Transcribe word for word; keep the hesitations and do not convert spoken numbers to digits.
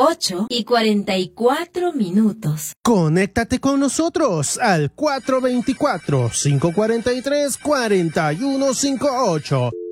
ocho y cuarenta y cuatro minutos. Conéctate con nosotros al cuatro dos cuatro, cinco cuatro tres, cuatro uno cinco ocho.